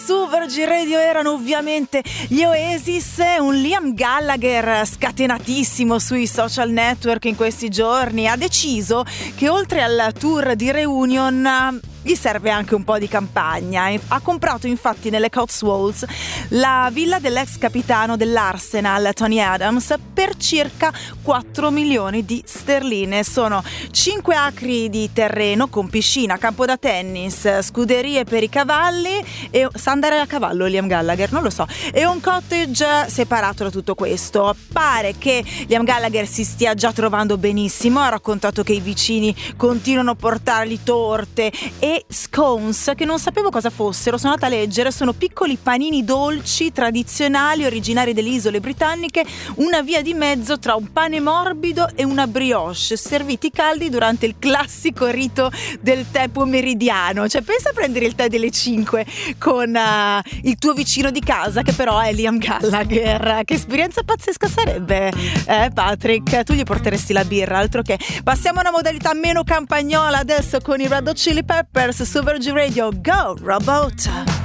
su Virgin Radio erano ovviamente gli Oasis, un Liam Gallagher scatenatissimo sui social network in questi giorni. Ha deciso che oltre al tour di Reunion gli serve anche un po' di campagna. Ha comprato infatti nelle Cotswolds la villa dell'ex capitano dell'Arsenal Tony Adams per circa 4 milioni di sterline. Sono 5 acri di terreno con piscina, campo da tennis, scuderie per i cavalli e sa andare a cavallo Liam Gallagher, non lo so, e un cottage separato da tutto questo. Pare che Liam Gallagher si stia già trovando benissimo. Ha raccontato che i vicini continuano a portargli torte e scones che non sapevo cosa fossero. Sono andata a leggere, sono piccoli panini dolci tradizionali originari delle isole britanniche, una via di mezzo tra un pane morbido e una brioche, serviti caldi durante il classico rito del tè pomeridiano. Cioè pensa a prendere il tè delle 5 con il tuo vicino di casa che però è Liam Gallagher. Che esperienza pazzesca sarebbe, Patrick? Tu gli porteresti la birra, altro che. Passiamo a una modalità meno campagnola adesso con i Red Hot Chili Peppers su Virgin Radio. Go Robot!